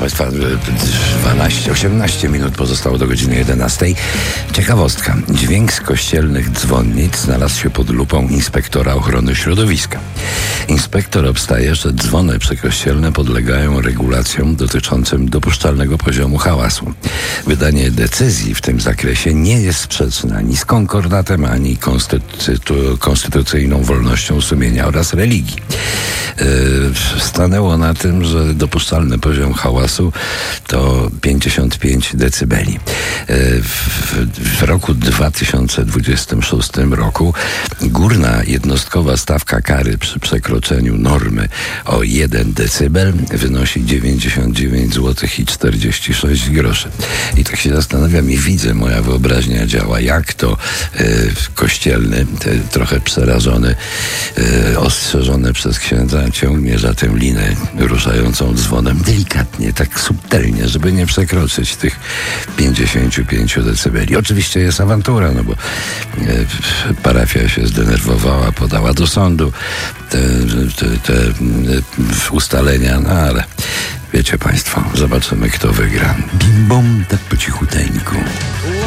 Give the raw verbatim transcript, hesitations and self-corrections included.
Państwa, dwanaście, osiemnaście minut pozostało do godziny jedenastej. Ciekawostka. Dźwięk z kościelnych dzwonnic znalazł się pod lupą inspektora ochrony środowiska. Inspektor obstaje, że dzwony przekościelne podlegają regulacjom dotyczącym dopuszczalnego poziomu hałasu. Wydanie decyzji w tym zakresie nie jest sprzeczne ani z konkordatem, ani konstytu- konstytucyjną wolnością sumienia oraz religii. Yy, stanęło na tym, że dopuszczalny poziom hałasu to pięćdziesiąt pięć decybeli. Yy, w, w roku dwa tysiące dwudziestym szóstym roku górna jednostkowa stawka kary przy przekroczeniu normy o jeden decybel wynosi dziewięćdziesiąt dziewięć złotych i czterdzieści sześć groszy. I tak się zastanawiam i widzę, moja wyobraźnia działa, jak to yy, kościelny, te, trochę przerażony, yy, ostrzeżony przez księdza ciągnie za tę linę ruszającą dzwonem delikatnie, tak subtelnie, żeby nie przekroczyć tych pięćdziesiąt pięć decybeli. Oczywiście jest awantura, no bo yy, parafia się zdenerwowała, podała do sądu te, te, te ustalenia, no ale wiecie Państwo, zobaczymy, kto wygra. Bim bom, tak po cichuteńku.